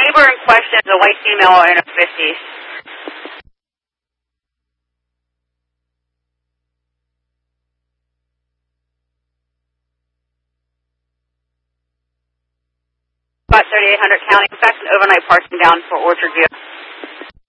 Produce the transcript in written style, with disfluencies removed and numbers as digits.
neighbor in question is a white female in her 50s. About 3800 County. In fact, an overnight parking down for Orchard View.